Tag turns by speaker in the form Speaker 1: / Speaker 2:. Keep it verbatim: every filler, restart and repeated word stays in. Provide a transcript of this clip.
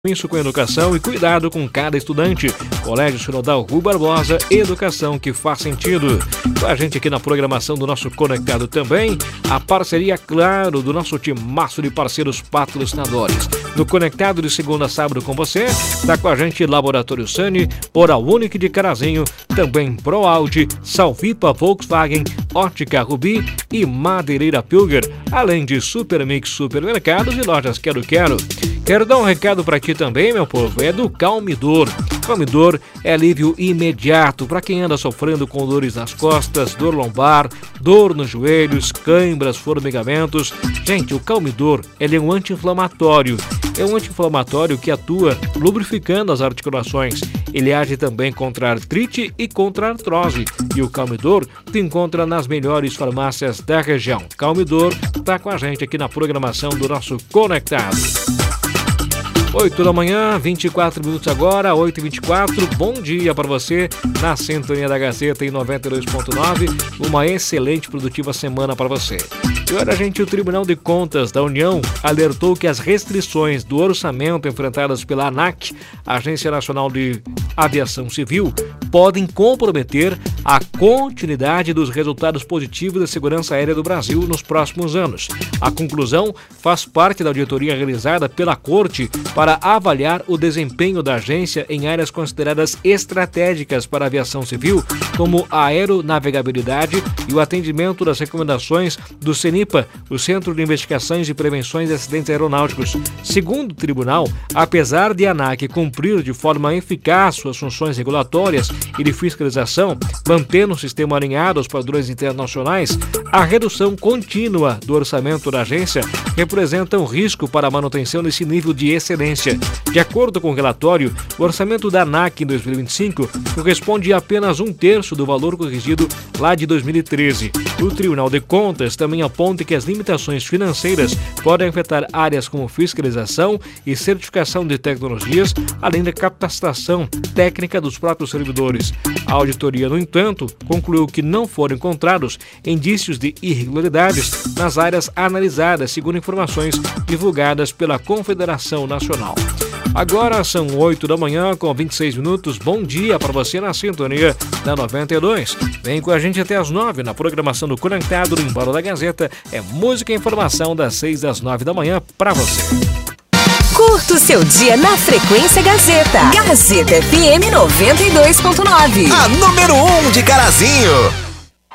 Speaker 1: Isso com educação e cuidado com cada estudante. Colégio Sinodal Rui Barbosa, educação que faz sentido. Com a gente aqui na programação do nosso Conectado também, a parceria, claro, do nosso timaço de parceiros patrocinadores. No Conectado de segunda a sábado com você, está com a gente Laboratório Sani, Oral Unique de Carazinho, também Pro Audi, Salvipa Volkswagen, Ótica Rubi e Madeireira Pilger, além de Supermix Supermercados e Lojas Quero Quero. Quero dar um recado para ti também, meu povo, é do Calmidor. Calmidor é alívio imediato para quem anda sofrendo com dores nas costas, dor lombar, dor nos joelhos, câimbras, formigamentos. Gente, o Calmidor, ele é um anti-inflamatório. É um anti-inflamatório que atua lubrificando as articulações. Ele age também contra a artrite e contra a artrose. E o Calmidor tu encontra nas melhores farmácias da região. Calmidor está com a gente aqui na programação do nosso Conectado. oito da manhã, vinte e quatro minutos agora, oito e vinte e quatro. Bom dia para você na sintonia da Gazeta em noventa e dois ponto nove. Uma excelente e produtiva semana para você. E olha, gente, o Tribunal de Contas da União alertou que as restrições do orçamento enfrentadas pela ANAC, Agência Nacional de Aviação Civil, podem comprometer a continuidade dos resultados positivos da segurança aérea do Brasil nos próximos anos. A conclusão faz parte da auditoria realizada pela Corte para avaliar o desempenho da agência em áreas consideradas estratégicas para a aviação civil, como a aeronavegabilidade e o atendimento das recomendações do CENIPA, o Centro de Investigações e Prevenções de Acidentes Aeronáuticos. Segundo o tribunal, apesar de a ANAC cumprir de forma eficaz suas funções regulatórias e de fiscalização, mantendo o sistema alinhado aos padrões internacionais, a redução contínua do orçamento da agência representa um risco para a manutenção desse nível de excelência. De acordo com o relatório, o orçamento da ANAC em dois mil e vinte e cinco corresponde a apenas um terço do valor corrigido lá de dois mil e treze. O Tribunal de Contas também aponta que as limitações financeiras podem afetar áreas como fiscalização e certificação de tecnologias, além da capacitação técnica dos próprios servidores. A auditoria, no entanto, concluiu que não foram encontrados indícios de irregularidades nas áreas analisadas, segundo informações divulgadas pela Confederação Nacional. Agora são oito da manhã com vinte e seis minutos. Bom dia para você na sintonia da noventa e dois. Vem com a gente até as nove na programação do Conectado do Embalo da Gazeta. É música e informação das seis às nove da manhã para você.
Speaker 2: Curta o seu dia na Frequência Gazeta. Gazeta F M noventa e dois ponto nove.
Speaker 3: A número um de Carazinho.